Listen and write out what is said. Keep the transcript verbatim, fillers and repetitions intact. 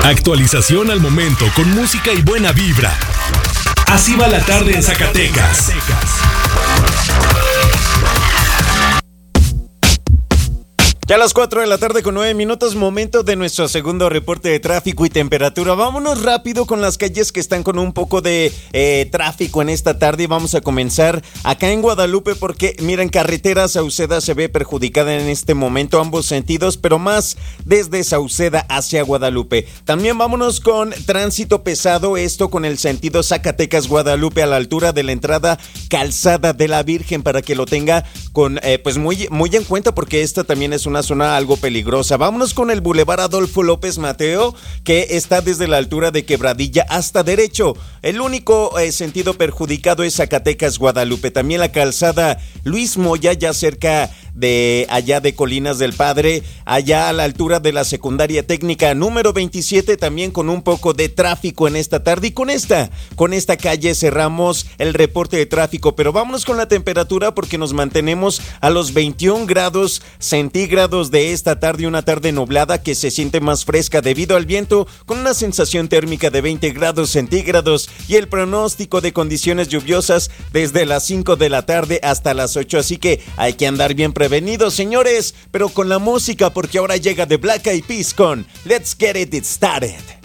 Actualización al momento con música y buena vibra. Así va la tarde en Zacatecas. Ya a las cuatro de la tarde con nueve minutos, momento de nuestro segundo reporte de tráfico y temperatura. Vámonos rápido con las calles que están con un poco de eh, tráfico en esta tarde. Y vamos a comenzar acá en Guadalupe porque, miren, carretera Sauceda se ve perjudicada en este momento, ambos sentidos, pero más desde Sauceda hacia Guadalupe. También vámonos con tránsito pesado, esto con el sentido Zacatecas-Guadalupe a la altura de la entrada Calzada de la Virgen, para que lo tenga con eh, pues muy, muy en cuenta, porque esta también es una zona algo peligrosa. Vámonos con el Boulevard Adolfo López Mateo, que está desde la altura de Quebradilla hasta derecho. El único eh, sentido perjudicado es Zacatecas-Guadalupe. También la calzada Luis Moya, ya cerca de allá de Colinas del Padre, allá a la altura de la secundaria técnica número veintisiete, también con un poco de tráfico en esta tarde. Y con esta, con esta calle cerramos el reporte de tráfico, pero vámonos con la temperatura porque nos mantenemos a los veintiún grados centígrados de esta tarde, una tarde nublada que se siente más fresca debido al viento, con una sensación térmica de veinte grados centígrados y el pronóstico de condiciones lluviosas desde las cinco de la tarde hasta las ocho, así que hay que andar bien prevenidos, señores, pero con la música, porque ahora llega The Black Eyed Peas con Let's Get It Started.